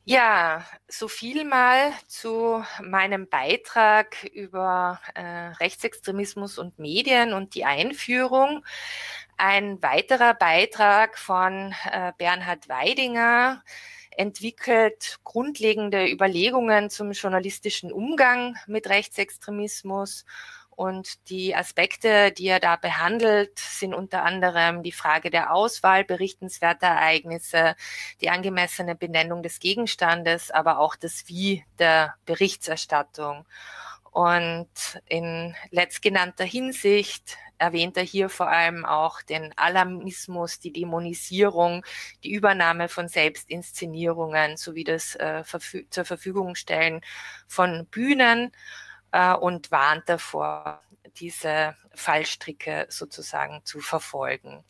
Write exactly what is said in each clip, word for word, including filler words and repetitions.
Ja, so viel mal zu meinem Beitrag über äh, Rechtsextremismus und Medien und die Einführung. Ein weiterer Beitrag von äh, Bernhard Weidinger entwickelt grundlegende Überlegungen zum journalistischen Umgang mit Rechtsextremismus. Und die Aspekte, die er da behandelt, sind unter anderem die Frage der Auswahl berichtenswerter Ereignisse, die angemessene Benennung des Gegenstandes, aber auch das Wie der Berichterstattung. Und in letztgenannter Hinsicht erwähnt er hier vor allem auch den Alarmismus, die Dämonisierung, die Übernahme von Selbstinszenierungen sowie das äh, verfü- zur Verfügung stellen von Bühnen äh, und warnt davor, diese Fallstricke sozusagen zu verfolgen.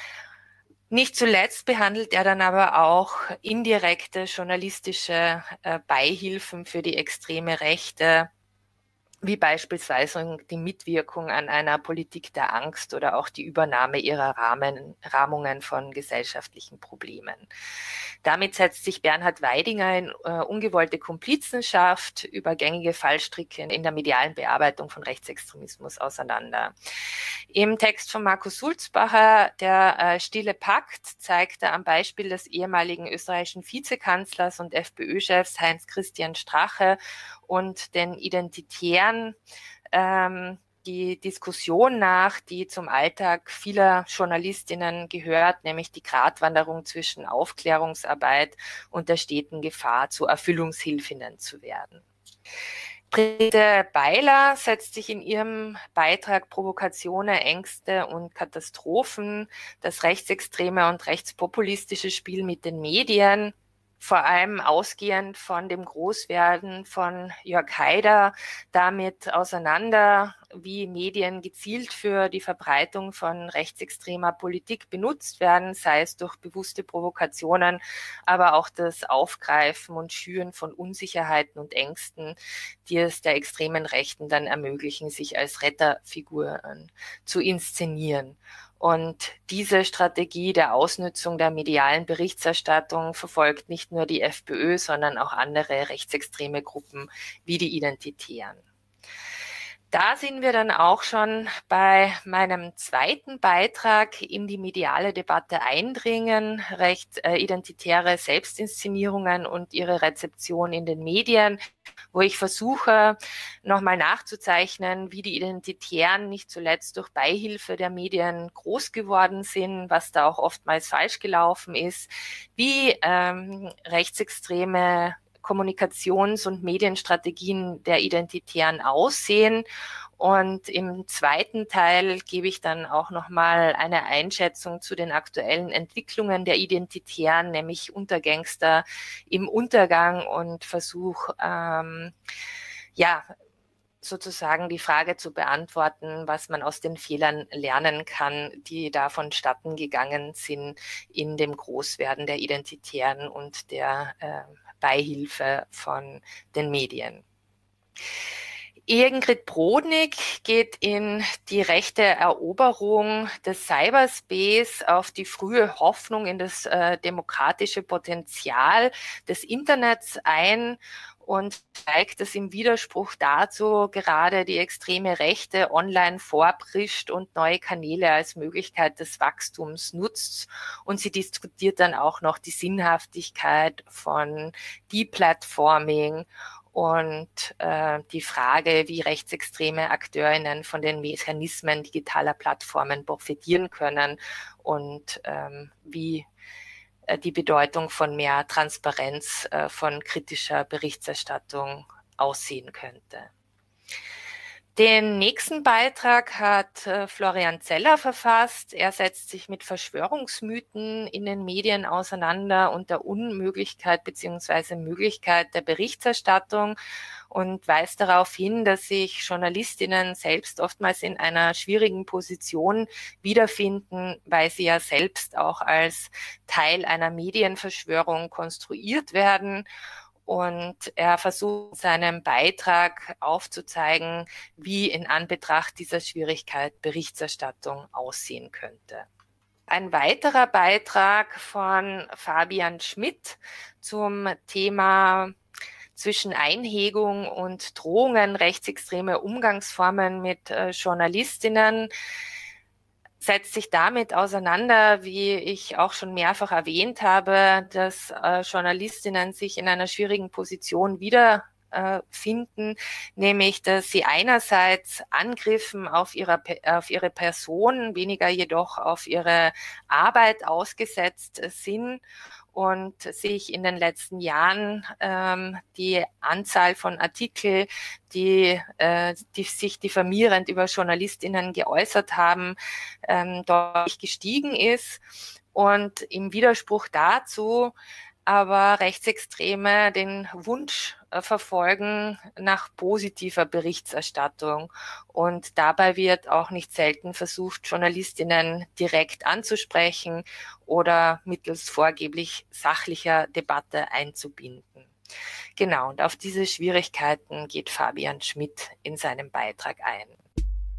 Nicht zuletzt behandelt er dann aber auch indirekte journalistische äh, Beihilfen für die extreme Rechte, wie beispielsweise die Mitwirkung an einer Politik der Angst oder auch die Übernahme ihrer Rahmen, Rahmungen von gesellschaftlichen Problemen. Damit setzt sich Bernhard Weidinger in äh, ungewollte Komplizenschaft über gängige Fallstricke in der medialen Bearbeitung von Rechtsextremismus auseinander. Im Text von Markus Sulzbacher, der äh, Stille Pakt, zeigt er am Beispiel des ehemaligen österreichischen Vizekanzlers und FPÖ-Chefs Heinz-Christian Strache und den Identitären ähm, die Diskussion nach, die zum Alltag vieler Journalistinnen gehört, nämlich die Gratwanderung zwischen Aufklärungsarbeit und der steten Gefahr, zu Erfüllungshilfinnen zu werden. Brigitte Beiler setzt sich in ihrem Beitrag Provokationen, Ängste und Katastrophen, das rechtsextreme und rechtspopulistische Spiel mit den Medien, vor allem ausgehend von dem Großwerden von Jörg Haider, damit auseinander, wie Medien gezielt für die Verbreitung von rechtsextremer Politik benutzt werden, sei es durch bewusste Provokationen, aber auch das Aufgreifen und Schüren von Unsicherheiten und Ängsten, die es der extremen Rechten dann ermöglichen, sich als Retterfiguren zu inszenieren. Und diese Strategie der Ausnutzung der medialen Berichterstattung verfolgt nicht nur die FPÖ, sondern auch andere rechtsextreme Gruppen wie die Identitären. Da sind wir dann auch schon bei meinem zweiten Beitrag in die mediale Debatte eindringen, recht äh, identitäre Selbstinszenierungen und ihre Rezeption in den Medien, wo ich versuche, nochmal nachzuzeichnen, wie die Identitären nicht zuletzt durch Beihilfe der Medien groß geworden sind, was da auch oftmals falsch gelaufen ist, wie ähm, rechtsextreme Kommunikations- und Medienstrategien der Identitären aussehen. Und im zweiten Teil gebe ich dann auch nochmal eine Einschätzung zu den aktuellen Entwicklungen der Identitären, nämlich Untergangster im Untergang, und versuche, ähm, ja, sozusagen die Frage zu beantworten, was man aus den Fehlern lernen kann, die da vonstatten gegangen sind in dem Großwerden der Identitären und der äh, Beihilfe von den Medien. Ingrid Brodnik geht in die rechte Eroberung des Cyberspace auf die frühe Hoffnung in das äh, demokratische Potenzial des Internets ein und zeigt, dass im Widerspruch dazu gerade die extreme Rechte online vorprischt und neue Kanäle als Möglichkeit des Wachstums nutzt. Und sie diskutiert dann auch noch die Sinnhaftigkeit von Deplatforming und äh, die Frage, wie rechtsextreme AkteurInnen von den Mechanismen digitaler Plattformen profitieren können und ähm, wie äh, die Bedeutung von mehr Transparenz äh, von kritischer Berichterstattung aussehen könnte. Den nächsten Beitrag hat äh, Florian Zeller verfasst. Er setzt sich mit Verschwörungsmythen in den Medien auseinander und der Unmöglichkeit bzw. Möglichkeit der Berichterstattung und weist darauf hin, dass sich Journalistinnen selbst oftmals in einer schwierigen Position wiederfinden, weil sie ja selbst auch als Teil einer Medienverschwörung konstruiert werden. Und er versucht in seinem Beitrag aufzuzeigen, wie in Anbetracht dieser Schwierigkeit Berichterstattung aussehen könnte. Ein weiterer Beitrag von Fabian Schmidt zum Thema zwischen Einhegung und Drohungen, rechtsextreme Umgangsformen mit äh, Journalistinnen, setzt sich damit auseinander, wie ich auch schon mehrfach erwähnt habe, dass äh, Journalistinnen sich in einer schwierigen Position wiederfinden, nämlich dass sie einerseits Angriffen auf, ihrer, auf ihre Person, weniger jedoch auf ihre Arbeit ausgesetzt sind und sich in den letzten Jahren ähm, die Anzahl von Artikeln, die, äh, die sich diffamierend über JournalistInnen geäußert haben, ähm, deutlich gestiegen ist. Und im Widerspruch dazu aber Rechtsextreme den Wunsch äh, verfolgen nach positiver Berichterstattung. Und dabei wird auch nicht selten versucht, Journalistinnen direkt anzusprechen oder mittels vorgeblich sachlicher Debatte einzubinden. Genau, und auf diese Schwierigkeiten geht Fabian Schmidt in seinem Beitrag ein.